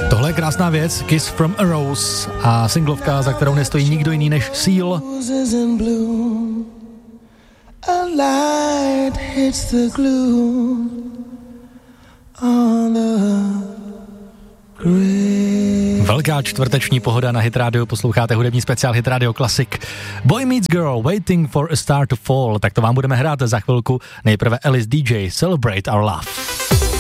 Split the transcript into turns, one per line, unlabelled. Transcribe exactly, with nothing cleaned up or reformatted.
Tohle je krásná věc, Kiss from a Rose a singlovka, za kterou nestojí nikdo jiný než Seal. Velká čtvrteční pohoda na Hit Radio, posloucháte hudební speciál Hit Radio Classic. Boy Meets Girl, Waiting for a Star to Fall, tak to vám budeme hrát za chvilku. Nejprve Alice D J, Celebrate Our Love.